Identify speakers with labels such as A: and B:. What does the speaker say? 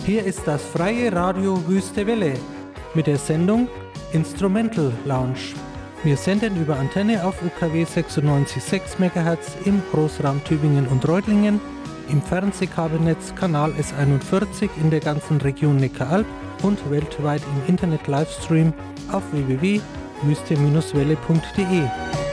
A: Hier ist das freie Radio Wüste Welle mit der Sendung Instrumental Lounge. Wir senden über Antenne auf UKW 96,6 MHz im Großraum Tübingen und Reutlingen, im Fernsehkabelnetz Kanal S41 in der ganzen Region Neckaralb und weltweit im Internet-Livestream auf www.wüste-welle.de.